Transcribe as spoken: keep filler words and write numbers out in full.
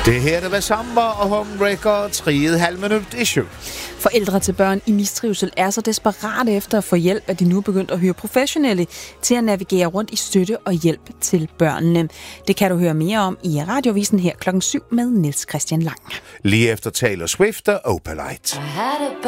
Det her er Samba og Home Records, riget halv minut i syv. Forældre til børn i mistrivsel er så desperate efter at få hjælp, at de nu er begyndt at hyre professionelle til at navigere rundt i støtte og hjælp til børnene. Det kan du høre mere om i radiovisen her klokken syv med Niels Christian Lang. Lige efter Taylor Swift og Opalite.